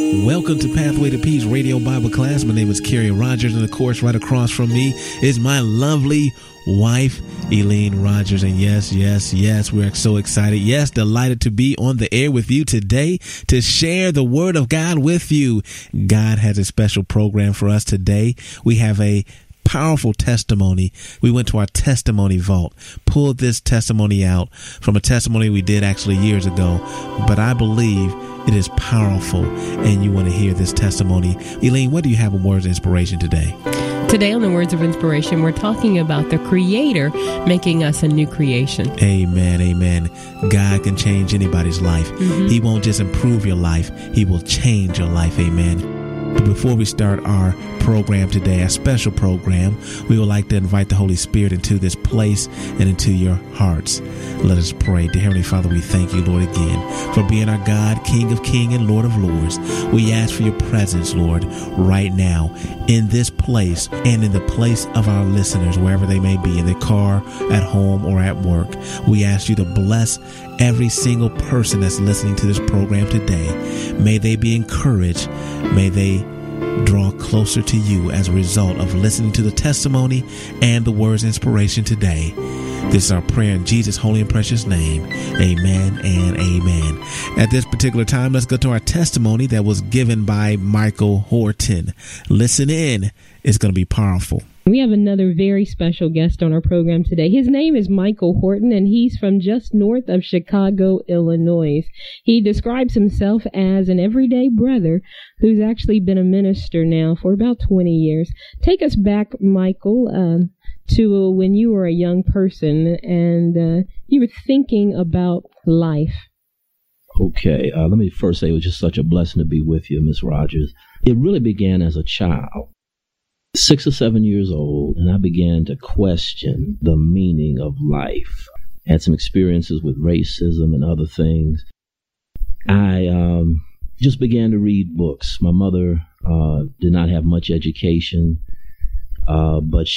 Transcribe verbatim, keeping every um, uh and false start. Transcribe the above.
Welcome to Pathway to Peace Radio Bible Class. My name is Kerry Rogers, and of course, right across from me is my lovely wife, Elaine Rogers. And yes, yes, yes, we're so excited. Yes, delighted to be on the air with you today to share the Word of God with you. God has a special program for us today. We have a powerful testimony. We went to our testimony vault, pulled this testimony out from a testimony we did actually years ago, but I believe it is powerful, and you want to hear this testimony. Elaine, what do you have in words of inspiration today? Today on the Words of Inspiration, we're talking about the Creator making us a new creation. Amen, amen. God can change anybody's life. Mm-hmm. He won't just improve your life. He will change your life. Amen. But before we start our program today, a special program, we would like to invite the Holy Spirit into this place and into your hearts. Let us pray. Dear Heavenly Father, we thank you, Lord, again for being our God, King of Kings and Lord of Lords. We ask for your presence, Lord, right now in this place and in the place of our listeners, wherever they may be, in the car, at home, or at work. We ask you to bless every single person that's listening to this program today. May they be encouraged. May they draw closer to you as a result of listening to the testimony and the words of inspiration today. This is our prayer in Jesus' holy and precious name. Amen and amen. At this particular time, let's go to our testimony that was given by Michael Horton. Listen in. It's going to be powerful. We have another very special guest on our program today. His name is Michael Horton, and he's from just north of Chicago, Illinois. He describes himself as an everyday brother who's actually been a minister now for about twenty years. Take us back, Michael, uh, to uh, when you were a young person and uh, you were thinking about life. Okay, uh, let me first say it was just such a blessing to be with you, Miss Rogers. It really began as a child. Six or seven years old, and I began to question the meaning of life. I had some experiences with racism and other things. I um, just began to read books. My mother uh, did not have much education, uh, but she